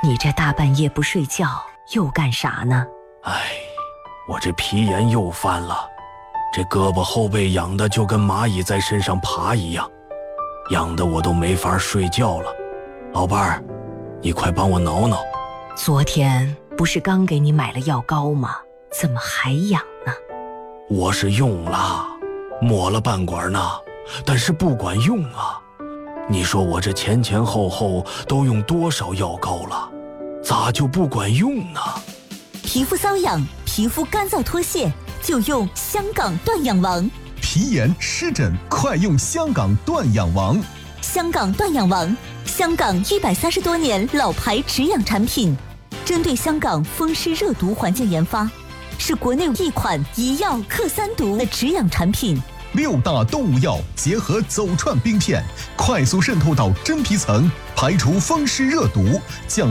你这大半夜不睡觉又干啥呢？ 哎，我这皮炎又犯了，这胳膊后背痒的就跟蚂蚁在身上爬一样，痒的我都没法睡觉了。老伴儿，你快帮我挠挠。 昨天不是刚给你买了药膏吗？怎么还痒呢？ 我是用了，抹了半管呢，但是不管用啊。你说我这前前后后都用多少药膏了，咋就不管用呢？ 皮肤瘙痒、皮肤干燥脱屑，就用香港断痒王。 皮炎湿疹，快用香港断痒王。 香港断痒王，香港130多年老牌止痒产品，针对香港风湿热毒环境研发，是国内一款一药克3毒的止痒产品。 6大动物药结合走串冰片，快速渗透到真皮层，排除风湿热毒，降